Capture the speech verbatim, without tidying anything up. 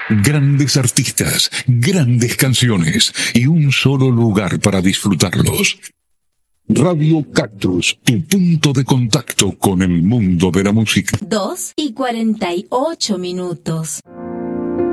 Grandes artistas, grandes canciones y un solo lugar para disfrutarlos. Radio Cactus, tu punto de contacto con el mundo de la música. Dos y cuarenta y ocho minutos.